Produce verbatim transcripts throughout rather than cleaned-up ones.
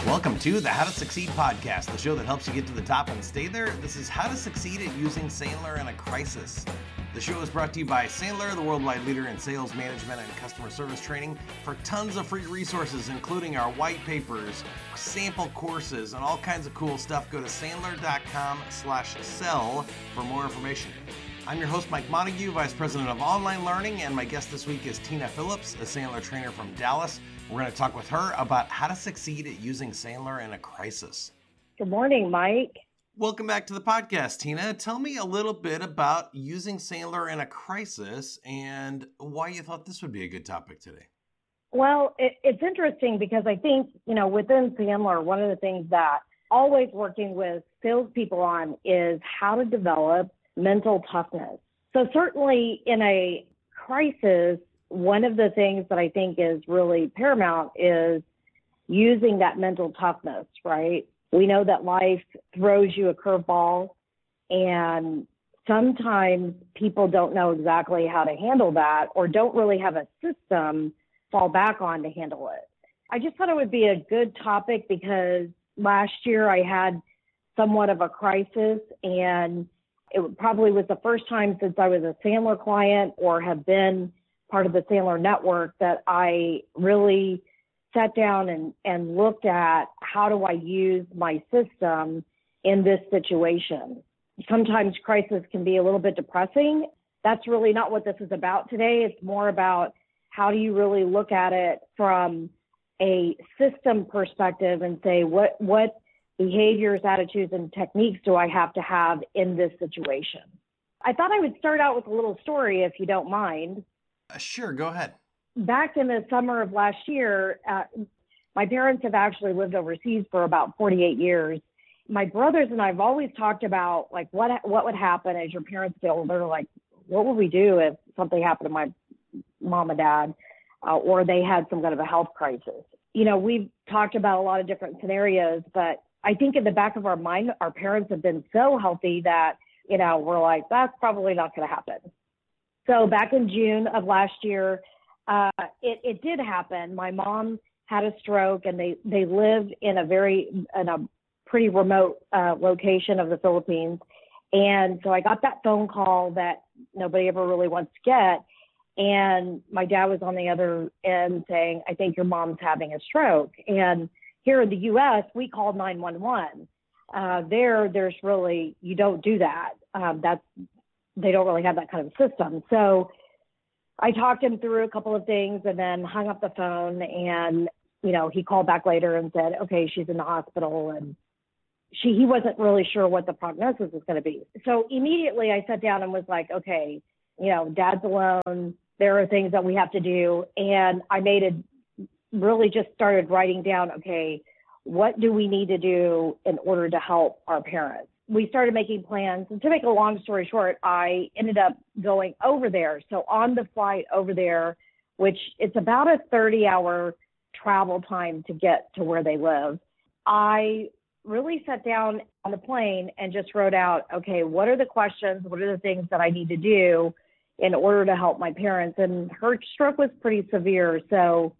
Welcome to the How to Succeed podcast, the show that helps you get to the top and stay there. This is how to succeed at using Sandler in a crisis. The show is brought to you by Sandler, the worldwide leader in sales management and customer service training. For tons of free resources, including our white papers, sample courses, and all kinds of cool stuff, go to sandler.com slash sell for more information. I'm your host, Mike Montague, Vice President of Online Learning, and my guest this week is Tina Phillips, a Sandler trainer from Dallas. We're going to talk with her about how to succeed at using Sandler in a crisis. Good morning, Mike. Welcome back to the podcast, Tina. Tell me a little bit about using Sandler in a crisis and why you thought this would be a good topic today. Well, it, it's interesting because I think, you know, within Sandler, one of the things that always working with salespeople on is how to develop mental toughness. So certainly in a crisis, one of the things that I think is really paramount is using that mental toughness, right? We know that life throws you a curveball, and sometimes people don't know exactly how to handle that or don't really have a system fall back on to handle it. I just thought it would be a good topic because last year I had somewhat of a crisis, and it probably was the first time since I was a Sandler client or have been part of the Sandler network that I really sat down and, and looked at how do I use my system in this situation. Sometimes crisis can be a little bit depressing. That's really not what this is about today. It's more about how do you really look at it from a system perspective and say, what, what behaviors, attitudes, and techniques do I have to have in this situation? I thought I would start out with a little story, if you don't mind. Uh, sure, go ahead. Back in the summer of last year, uh, my parents have actually lived overseas for about forty-eight years. My brothers and I have always talked about, like, what what would happen as your parents get older? Like, what would we do if something happened to my mom and dad uh, or they had some kind of a health crisis? You know, we've talked about a lot of different scenarios, but I think in the back of our mind, our parents have been so healthy that, you know, we're like, that's probably not going to happen. So back in June of last year, uh, it, it did happen. My mom had a stroke, and they, they lived in a very, in a pretty remote uh, location of the Philippines. And so I got that phone call that nobody ever really wants to get. And my dad was on the other end saying, I think your mom's having a stroke. And here in the U S, we called nine one one. Uh, there, there's really, you don't do that. Um, that's, they don't really have that kind of system. So I talked him through a couple of things and then hung up the phone, and, you know, he called back later and said, okay, she's in the hospital, and she, he wasn't really sure what the prognosis was going to be. So immediately I sat down and was like, okay, you know, dad's alone. There are things that we have to do. And I made it really just started writing down, okay, what do we need to do in order to help our parents? We started making plans. And to make a long story short, I ended up going over there. So on the flight over there, which it's about a thirty hour travel time to get to where they live, I really sat down on the plane and just wrote out, okay, what are the questions? What are the things that I need to do in order to help my parents? And her stroke was pretty severe. So,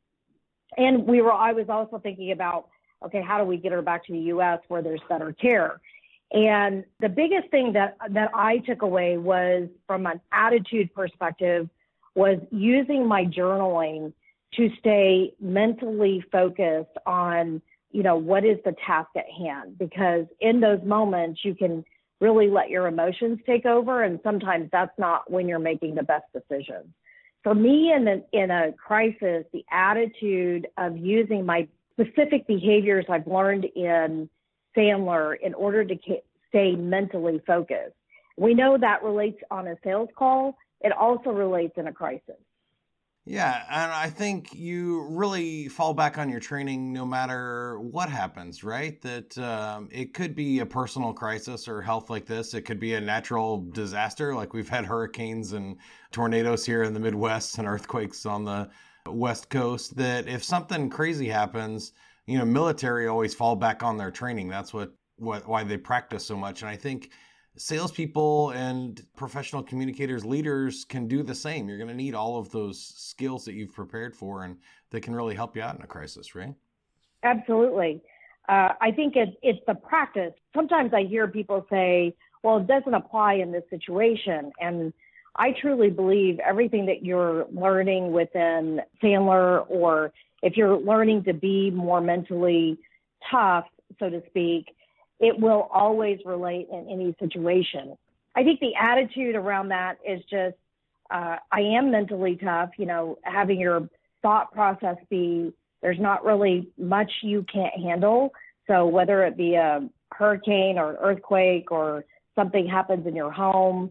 and we were, I was also thinking about, okay, how do we get her back to the U S where there's better care? And the biggest thing that, that I took away was, from an attitude perspective, was using my journaling to stay mentally focused on, you know, what is the task at hand? Because in those moments, you can really let your emotions take over. And sometimes that's not when you're making the best decisions. For me, in, the, in a crisis, the attitude of using my specific behaviors I've learned in Sandler in order to stay mentally focused. We know that relates on a sales call. It also relates in a crisis. Yeah, and I think you really fall back on your training no matter what happens, right? That um, it could be a personal crisis or health like this. It could be a natural disaster, like we've had hurricanes and tornadoes here in the Midwest and earthquakes on the West Coast, that if something crazy happens, you know, military always fall back on their training. That's what, what why they practice so much. And I think salespeople and professional communicators, leaders can do the same. You're going to need all of those skills that you've prepared for and that can really help you out in a crisis, right? Absolutely. Uh, I think it, it's the practice. Sometimes I hear people say, well, it doesn't apply in this situation. And I truly believe everything that you're learning within Sandler, or if you're learning to be more mentally tough, so to speak, it will always relate in any situation. I think the attitude around that is just, uh, I am mentally tough, you know, having your thought process be, there's not really much you can't handle. So whether it be a hurricane or an earthquake or something happens in your home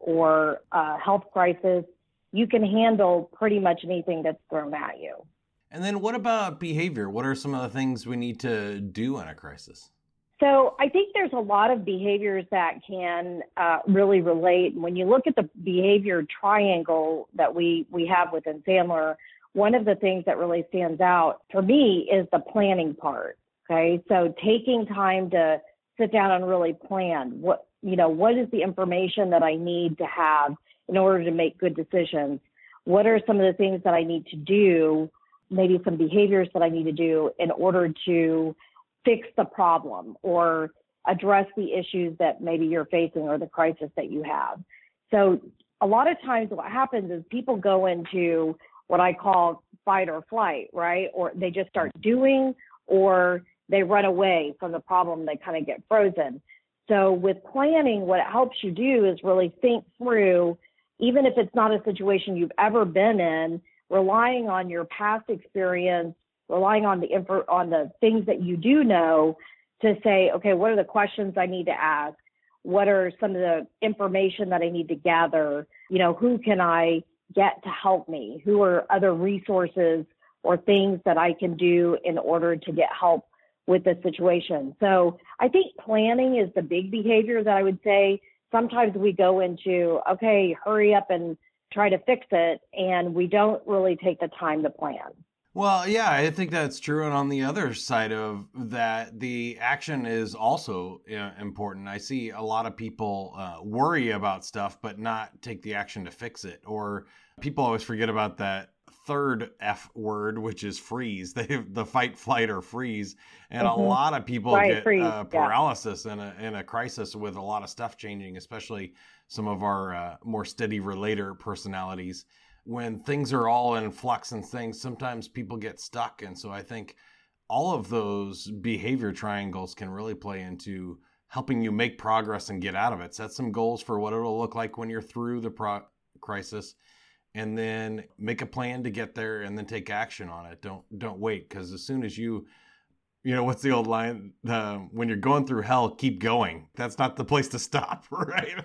or a health crisis, you can handle pretty much anything that's thrown at you. And then what about behavior? What are some of the things we need to do in a crisis? So I think there's a lot of behaviors that can uh, really relate. When you look at the behavior triangle that we, we have within Sandler, one of the things that really stands out for me is the planning part. Okay. So taking time to sit down and really plan what, you know, what is the information that I need to have in order to make good decisions? What are some of the things that I need to do? Maybe some behaviors that I need to do in order to fix the problem or address the issues that maybe you're facing or the crisis that you have. So a lot of times what happens is people go into what I call fight or flight, right? Or they just start doing, or they run away from the problem. They kind of get frozen. So with planning, what it helps you do is really think through, even if it's not a situation you've ever been in, relying on your past experience, relying on the info, on the things that you do know to say, okay, what are the questions I need to ask? What are some of the information that I need to gather? You know, who can I get to help me? Who are other resources or things that I can do in order to get help with the situation? So I think planning is the big behavior that I would say. Sometimes we go into, okay, hurry up and try to fix it, and we don't really take the time to plan. Well, yeah, I think that's true. And on the other side of that, the action is also uh, important. I see a lot of people uh, worry about stuff, but not take the action to fix it. Or people always forget about that third F word, which is freeze. They have the fight, flight, or freeze. And mm-hmm. a lot of people right, get freeze, uh, paralysis yeah. in a in a crisis with a lot of stuff changing, especially some of our uh, more steady relator personalities. When things are all in flux and things, sometimes people get stuck. And so I think all of those behavior triangles can really play into helping you make progress and get out of it. Set some goals for what it'll look like when you're through the pro- crisis, and then make a plan to get there and then take action on it. Don't don't wait, because as soon as you, you know, what's the old line? Uh, when you're going through hell, keep going. That's not the place to stop, right?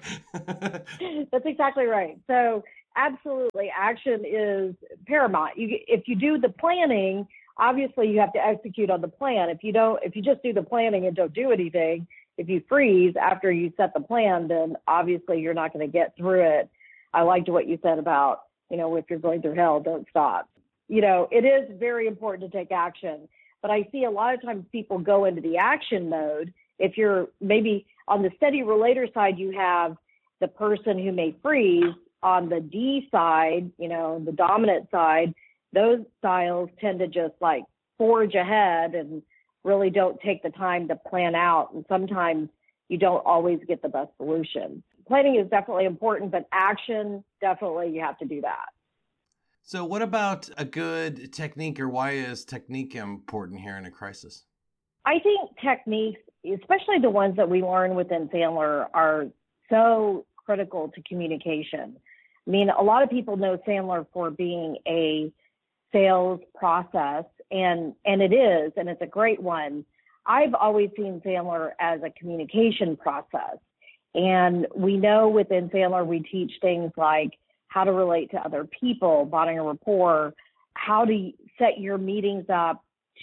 That's exactly right. So absolutely, action is paramount. You, if you do the planning, obviously you have to execute on the plan. If you don't, if you just do the planning and don't do anything, if you freeze after you set the plan, then obviously you're not going to get through it. I liked what you said about, you know, if you're going through hell, don't stop. You know, it is very important to take action, but I see a lot of times people go into the action mode. If you're maybe on the steady relator side, you have the person who may freeze. On the D side, you know, the dominant side, those styles tend to just like forge ahead and really don't take the time to plan out. And sometimes you don't always get the best solution. Planning is definitely important, but action, definitely you have to do that. So what about a good technique, or why is technique important here in a crisis? I think techniques, especially the ones that we learn within Sandler, are so critical to communication. I mean, a lot of people know Sandler for being a sales process, and, and it is, and it's a great one. I've always seen Sandler as a communication process. And we know within Sandler, we teach things like how to relate to other people, bonding a rapport, how to set your meetings up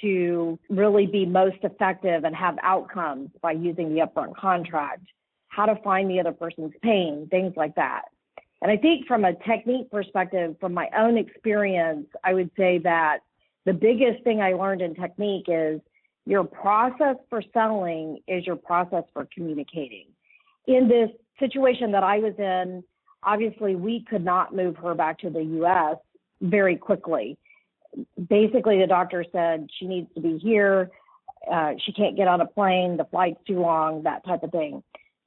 to really be most effective and have outcomes by using the upfront contract, how to find the other person's pain, things like that. And I think from a technique perspective, from my own experience, I would say that the biggest thing I learned in technique is your process for selling is your process for communicating. In this situation that I was in, obviously we could not move her back to the U S very quickly. basically the doctor said she needs to be here. Uh, she can't get on a plane. The flight's too long, that type of thing.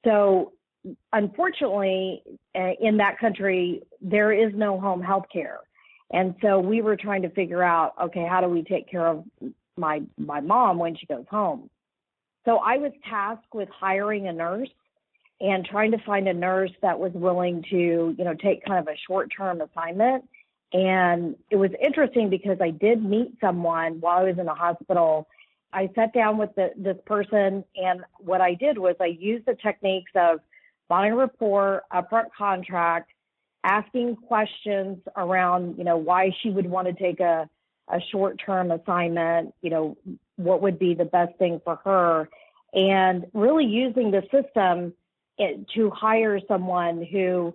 So unfortunately, uh, in that country, there is no home health care. And so we were trying to figure out, okay, how do we take care of my, my mom when she goes home? So I was tasked with hiring a nurse and trying to find a nurse that was willing to, you know, take kind of a short-term assignment. And it was interesting because I did meet someone while I was in the hospital. I sat down with the, this person, and what I did was I used the techniques of buying a rapport, upfront contract, asking questions around, you know, why she would want to take a, a short-term assignment, you know, what would be the best thing for her, and really using the system it, to hire someone who,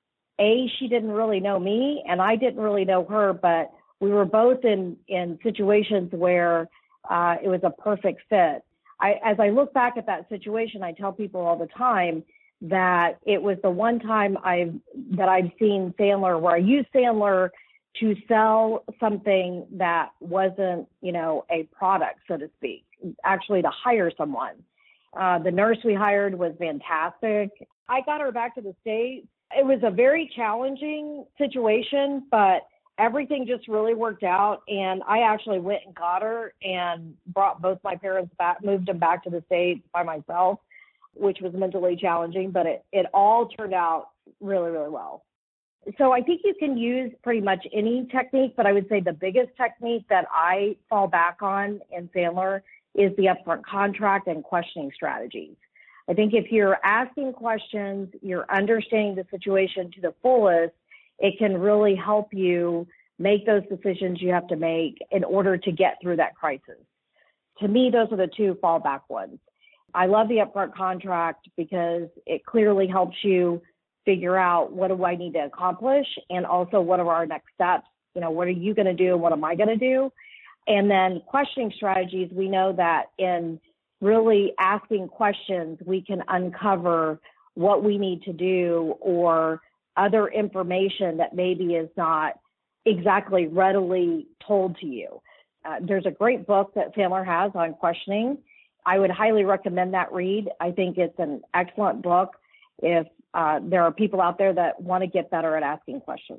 A, she didn't really know me, and I didn't really know her, but we were both in, in situations where uh, it was a perfect fit. I, as I look back at that situation, I tell people all the time that it was the one time I've that I've seen Sandler where I used Sandler to sell something that wasn't, you know, a product, so to speak, actually to hire someone. Uh, the nurse we hired was fantastic. I got her back to the States. It was a very challenging situation, but everything just really worked out. And I actually went and got her and brought both my parents back, moved them back to the States by myself, which was mentally challenging, but it, it all turned out really, really well. So I think you can use pretty much any technique, but I would say the biggest technique that I fall back on in Sandler is the upfront contract and questioning strategies. I think if you're asking questions, you're understanding the situation to the fullest, it can really help you make those decisions you have to make in order to get through that crisis. To me, those are the two fallback ones. I love the upfront contract because it clearly helps you figure out what do I need to accomplish, and also what are our next steps. You know, what are you going to do and what am I going to do? And then questioning strategies, we know that in really asking questions, we can uncover what we need to do or other information that maybe is not exactly readily told to you. Uh, there's a great book that Sandler has on questioning. I would highly recommend that read. I think it's an excellent book if uh, there are people out there that want to get better at asking questions.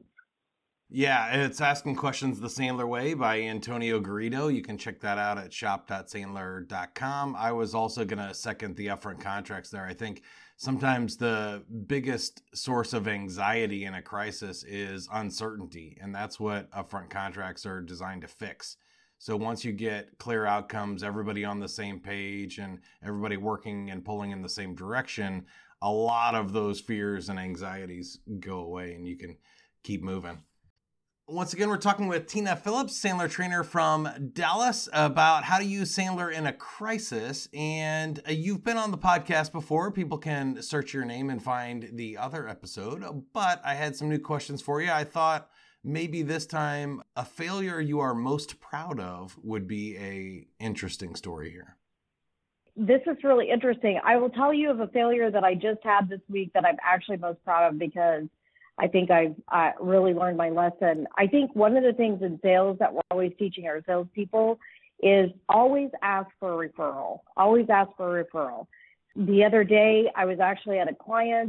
Yeah, it's Asking Questions the Sandler Way by Antonio Garrido. You can check that out at shop dot sandler dot com. I was also going to second the upfront contracts there. I think sometimes the biggest source of anxiety in a crisis is uncertainty, and that's what upfront contracts are designed to fix. So once you get clear outcomes, everybody on the same page and everybody working and pulling in the same direction, a lot of those fears and anxieties go away and you can keep moving. Once again, we're talking with Tina Phillips, Sandler trainer from Dallas, about how to use Sandler in a crisis. And uh, you've been on the podcast before. People can search your name and find the other episode. But I had some new questions for you. I thought maybe this time a failure you are most proud of would be a interesting story here. This is really interesting. I will tell you of a failure that I just had this week that I'm actually most proud of because I think I've uh, really learned my lesson. I think one of the things in sales that we're always teaching our salespeople is always ask for a referral. Always ask for a referral. The other day, I was actually at a client,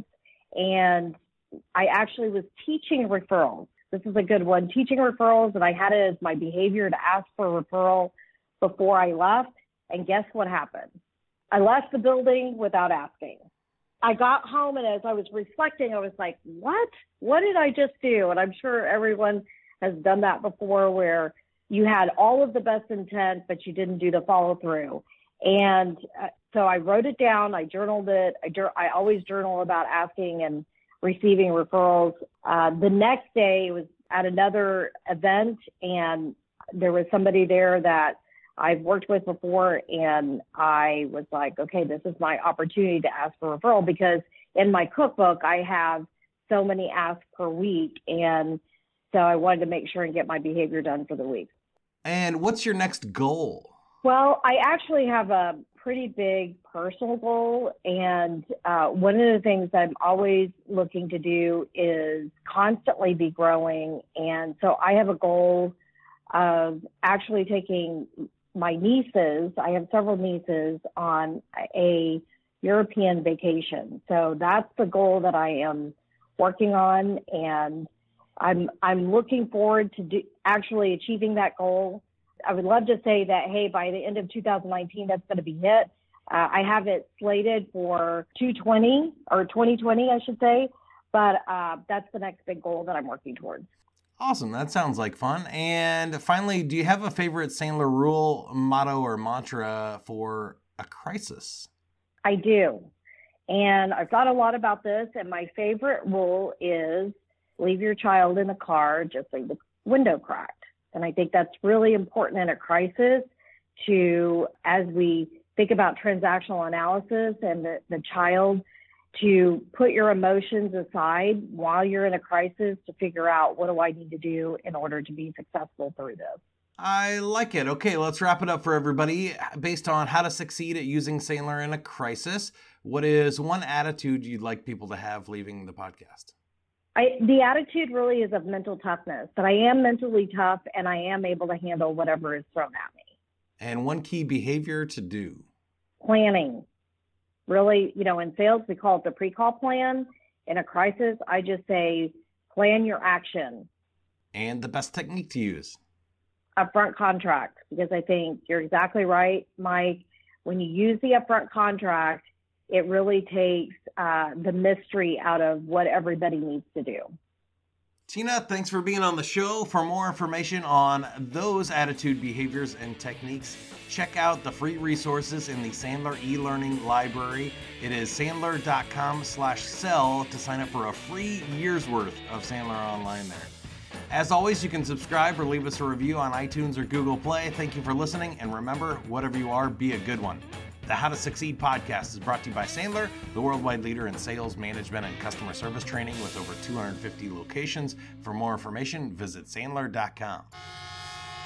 and I actually was teaching referrals. This is a good one, teaching referrals, and I had it as my behavior to ask for a referral before I left. And guess what happened? I left the building without asking. I got home, and as I was reflecting, I was like, what? What did I just do? And I'm sure everyone has done that before where you had all of the best intent, but you didn't do the follow through. And uh, so I wrote it down. I journaled it. I, I always journal about asking and receiving referrals. Uh, the next day it was at another event, and there was somebody there that I've worked with before, and I was like, okay, this is my opportunity to ask for a referral because in my cookbook, I have so many asks per week. And so I wanted to make sure and get my behavior done for the week. And what's your next goal? Well, I actually have a pretty big personal goal. And uh, one of the things I'm always looking to do is constantly be growing. And so I have a goal of actually taking my nieces, I have several nieces, on a European vacation. So that's the goal that I am working on, and I'm I'm looking forward to do, actually achieving that goal. I would love to say that, hey, by the end of two thousand nineteen, that's going to be hit. Uh, I have it slated for two twenty or twenty twenty, I should say, but uh, that's the next big goal that I'm working towards. Awesome. That sounds like fun. And finally, do you have a favorite Sandler rule, motto, or mantra for a crisis? I do. And I've thought a lot about this, and my favorite rule is leave your child in the car, just leave the window cracked. And I think that's really important in a crisis to, as we think about transactional analysis and the, the child, to put your emotions aside while you're in a crisis to figure out, what do I need to do in order to be successful through this? I like it. Okay, let's wrap it up for everybody. Based on how to succeed at using Sandler in a crisis, what is one attitude you'd like people to have leaving the podcast? I, the attitude really is of mental toughness, that I am mentally tough and I am able to handle whatever is thrown at me. And one key behavior to do? Planning. Really, you know, in sales, we call it the pre-call plan. In a crisis, I just say, plan your action. And the best technique to use? Upfront contract, because I think you're exactly right, Mike. When you use the upfront contract, it really takes uh, the mystery out of what everybody needs to do. Tina, thanks for being on the show. For more information on those attitude behaviors and techniques, check out the free resources in the Sandler e-learning library. It is sandler.com slash sell to sign up for a free year's worth of Sandler Online there. As always, you can subscribe or leave us a review on iTunes or Google Play. Thank you for listening, and remember, whatever you are, be a good one. The How to Succeed podcast is brought to you by Sandler, the worldwide leader in sales, management, and customer service training with over two hundred fifty locations. For more information, visit sandler dot com.